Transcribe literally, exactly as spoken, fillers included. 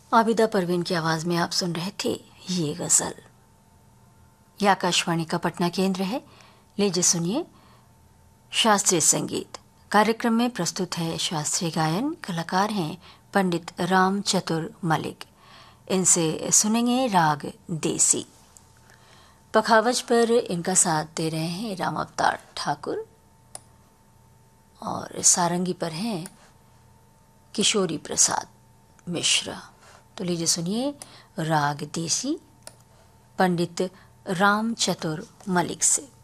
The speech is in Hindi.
आबिदा परवीन की आवाज़ में आप सुन रहे थे ये गज़ल। यह आकाशवाणी का पटना केंद्र है। लीजिए सुनिए शास्त्रीय संगीत। कार्यक्रम में प्रस्तुत है शास्त्रीय गायन। कलाकार हैं पंडित राम चतुर मलिक। इनसे सुनेंगे राग देसी। पखावज पर इनका साथ दे रहे हैं राम अवतार ठाकुर और सारंगी पर हैं किशोरी प्रसाद मिश्रा। तो लीजिए सुनिए राग देसी पंडित राम चतुर मलिक से।